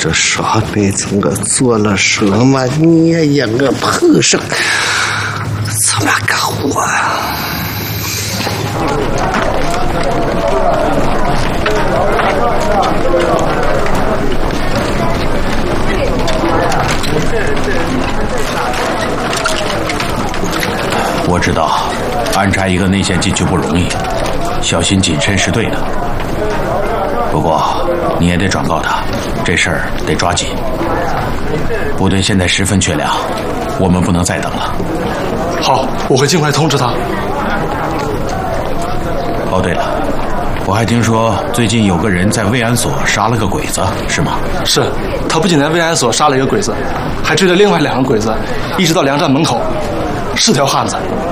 这上辈子我做了什么孽呀？我碰上怎么个活？ 我知道，安插一个内线进去不容易，小心谨慎是对的。不过你也得转告他，这事儿得抓紧。部队现在十分缺粮，我们不能再等了。 好，我会尽快通知他。 哦，对了，我还听说最近有个人在慰安所杀了个鬼子，是吗？ 是，他不仅在慰安所杀了一个鬼子，还追了另外2个鬼子，一直到粮站门口。是条汉子。